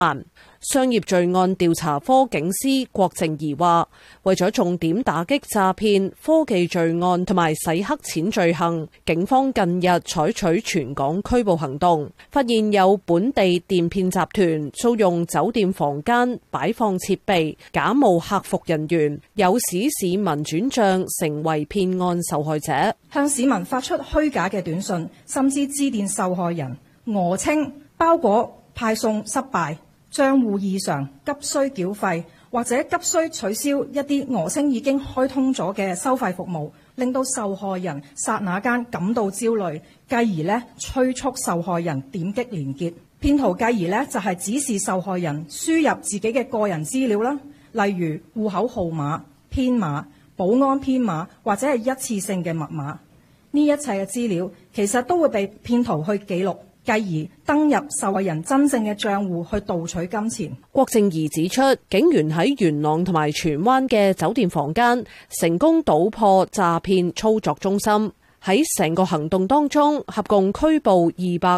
商業罪案調查科警司郭靜儀話，為咗重點打擊詐騙、科技罪案同埋洗黑錢罪行，警方近日採取全港拘捕行動，發現有本地電騙集團租用酒店房間擺放設備，假冒客服人員，誘使市民轉賬成為騙案受害者， 向市民發出虛假嘅短信，甚至致電受害人，訛稱包裹派送失敗、賬戶異常、急需繳費，或者急需取消一啲訛稱已經開通咗嘅收費服務，令到受害人剎那間感到焦慮，繼而催促受害人點擊連結。騙徒繼而就係指示受害人輸入自己嘅個人資料啦，例如戶口號碼、編碼、保安編碼或者係一次性嘅密碼。呢一切嘅資料其實都會被騙徒去記錄，繼而登入受害人真正嘅賬戶去盜取金錢。 郭靜儀指出，警員喺元朗同埋荃灣嘅酒店房間成功搗破詐騙操作中心。喺成個行動當中，合共拘捕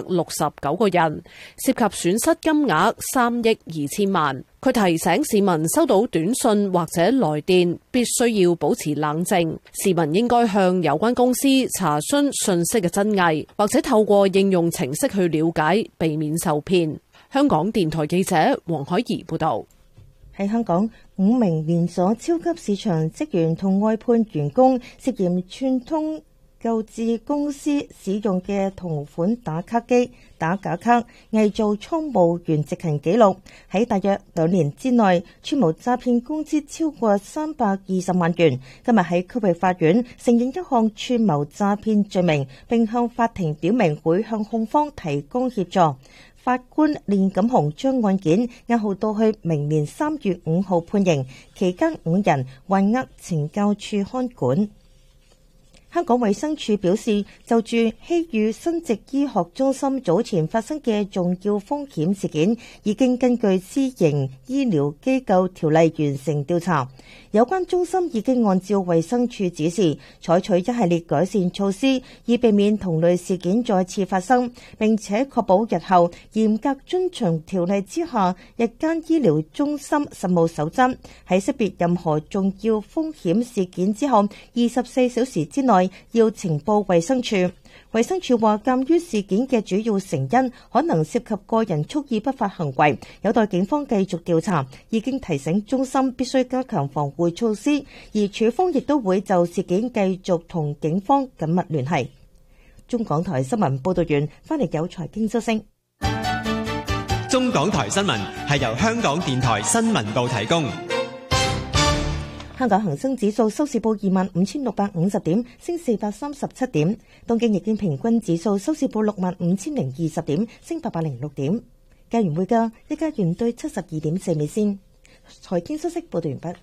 269個人，涉及損失金額3億2千萬。佢提醒市民收到短信或者來電，必須要保持冷靜。市民應該向有關公司查詢信息嘅真偽，或者透過應用程式去了解，避免受騙。香港電台記者黃海怡報道。 喺香港，5名連鎖超級市場職員同外判員工涉嫌串通購置公司使用嘅同款打卡機打假卡，偽造倉務員執勤記錄，喺大約2年之內串謀詐騙公司超過320萬元。今日喺區域法院承認一項串謀詐騙罪名，並向法庭表明會向控方提供協助。法官練錦雄將案件押後到去明年3月5號判刑，期間5人還押懲教處看管。香港衛生署表示，就住希裕生殖醫學中心早前發生嘅重要風險事件，已經根據私營醫療機構條例完成調查。有關中心已經按照衛生署指示，採取一系列改善措施，以避免同類事件再次發生，並且確保日後嚴格遵循條例之下日間醫療中心實務守則，喺識別任何重要風險事件之後24小時之內要呈報衛生署。衛生署話，鑑於事件嘅主要成因可能涉及個人蓄意不法行為，有待警方繼續調查，已經提醒中心必須加強防護措施，而署方亦都會就事件繼續同警方緊密聯繫。中港台新聞報道員翻嚟有財經消息。 中港台新聞係由香港電台新聞部提供。 香港恒生指數收市報25,650點，升437點。東京日經平均指數收市報65,020點，升806點。加元匯價，一加元兌72.4美仙。財經消息報道完畢。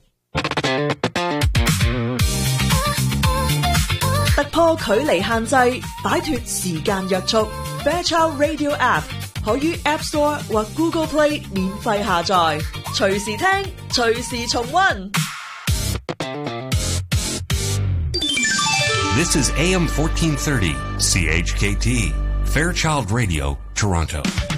突破距離限制，擺脫時間約束。Fairchild Radio App 可於 App Store 或 Google Play 免費下載，隨時聽，隨時重溫。 This is AM 1430, CHKT, Fairchild Radio, Toronto.